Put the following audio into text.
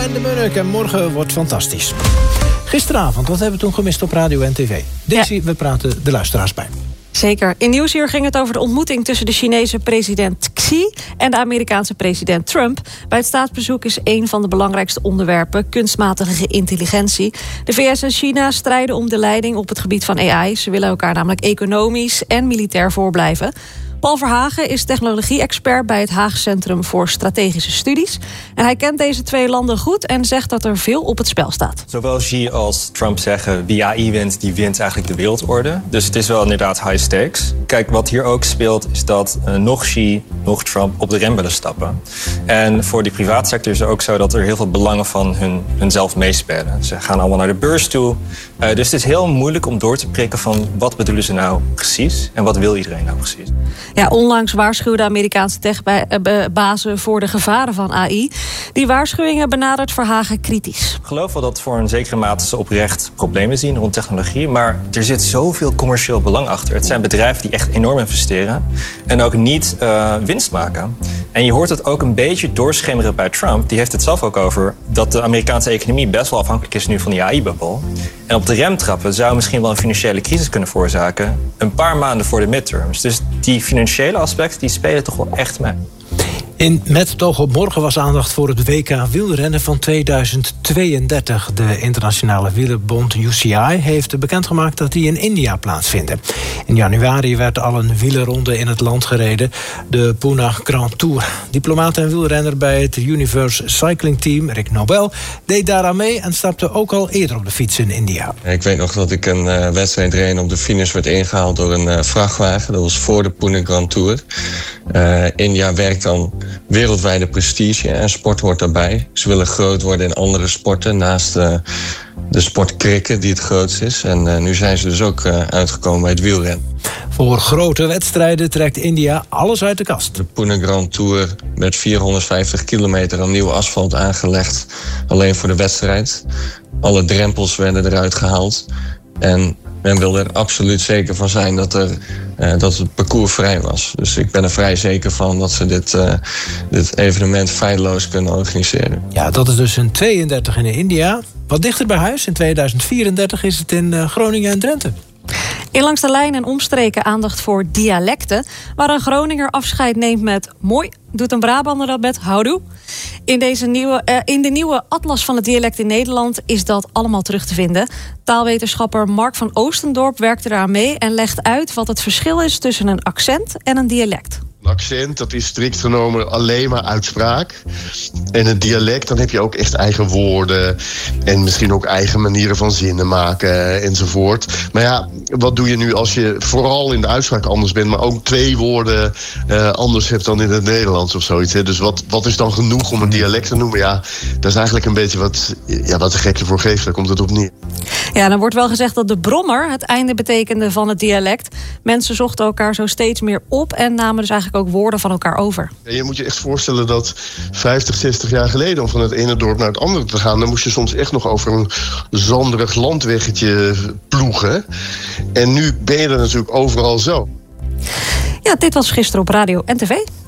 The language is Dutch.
en de Munnik. En morgen wordt fantastisch. Gisteravond, wat hebben we toen gemist op radio en tv? Daisy, we praten de luisteraars bij. Zeker. In Nieuwsuur ging het over de ontmoeting tussen de Chinese president Xi en de Amerikaanse president Trump. Bij het staatsbezoek is een van de belangrijkste onderwerpen kunstmatige intelligentie. De VS en China strijden om de leiding op het gebied van AI. Ze willen elkaar namelijk economisch en militair voorblijven. Paul Verhagen is technologie-expert bij het Haag Centrum voor Strategische Studies. En hij kent deze twee landen goed en zegt dat er veel op het spel staat. Zowel Xi als Trump zeggen wie AI wint, die wint eigenlijk de wereldorde. Dus het is wel inderdaad high stakes. Kijk, wat hier ook speelt is dat nog Xi, nog Trump op de rem willen stappen. En voor die privaatsector is het ook zo dat er heel veel belangen van hunzelf meespelen. Ze gaan allemaal naar de beurs toe. Dus het is heel moeilijk om door te prikken van wat bedoelen ze nou precies en wat wil iedereen nou precies. Ja, onlangs waarschuwden Amerikaanse techbazen voor de gevaren van AI. Die waarschuwingen benadert Verhagen kritisch. Ik geloof wel dat voor een zekere mate ze oprecht problemen zien rond technologie. Maar er zit zoveel commercieel belang achter. Het zijn bedrijven die echt enorm investeren en ook niet winst maken. En je hoort het ook een beetje doorschemeren bij Trump. Die heeft het zelf ook over dat de Amerikaanse economie best wel afhankelijk is nu van die AI-bubbel. En op de rem trappen zou misschien wel een financiële crisis kunnen veroorzaken een paar maanden voor de midterms. Dus die financiële aspecten die spelen toch wel echt mee. Met het oog op morgen was aandacht voor het WK wielrennen van 2032. De internationale wielerbond UCI heeft bekendgemaakt dat die in India plaatsvinden. In januari werd al een wielerronde in het land gereden, de Pune Grand Tour. Diplomaat en wielrenner bij het Universe Cycling Team, Rick Nobel, deed daar aan mee en stapte ook al eerder op de fiets in India. Ik weet nog dat ik een wedstrijd reed op de finish werd ingehaald door een vrachtwagen. Dat was voor de Pune Grand Tour. India werkt dan wereldwijde prestige en sport hoort daarbij. Ze willen groot worden in andere sporten naast de sport cricket die het grootst is. En nu zijn ze dus ook uitgekomen bij het wielrennen. Voor grote wedstrijden trekt India alles uit de kast. De Pune Grand Tour met 450 kilometer aan nieuw asfalt aangelegd. Alleen voor de wedstrijd. Alle drempels werden eruit gehaald. En men wil er absoluut zeker van zijn dat het parcours vrij was. Dus ik ben er vrij zeker van dat ze dit evenement feilloos kunnen organiseren. Ja, dat is dus een 32 in India. Wat dichter bij huis, in 2034 is het in Groningen en Drenthe. In Langs de Lijn en omstreken aandacht voor dialecten. Waar een Groninger afscheid neemt met mooi, doet een Brabander dat met houdoe. In de nieuwe atlas van het dialect in Nederland is dat allemaal terug te vinden. Taalwetenschapper Mark van Oostendorp werkt eraan mee en legt uit wat het verschil is tussen een accent en een dialect. Een accent, dat is strikt genomen alleen maar uitspraak. En een dialect, dan heb je ook echt eigen woorden. En misschien ook eigen manieren van zinnen maken enzovoort. Maar ja, wat doe je nu als je vooral in de uitspraak anders bent, maar ook twee woorden anders hebt dan in het Nederlands of zoiets. Hè? Dus wat is dan genoeg om een dialect te noemen? Ja, dat is eigenlijk een beetje wat de gek ervoor geeft. Daar komt het op neer. Ja, dan wordt wel gezegd dat de brommer het einde betekende van het dialect. Mensen zochten elkaar zo steeds meer op en namen dus eigenlijk ook woorden van elkaar over. Ja, je moet je echt voorstellen dat 50, 60 jaar geleden om van het ene dorp naar het andere te gaan, dan moest je soms echt nog over een zanderig landweggetje ploegen. En nu ben je er natuurlijk overal zo. Ja, dit was gisteren op radio en tv.